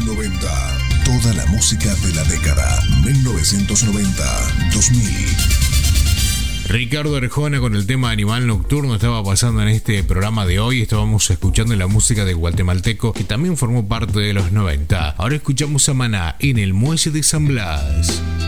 90. Toda la música de la década 1990-2000. Ricardo Arjona con el tema Animal Nocturno estaba pasando en este programa de hoy. Estábamos escuchando la música de Guatemalteco, que también formó parte de los 90. Ahora escuchamos a Maná en el Muelle de San Blas.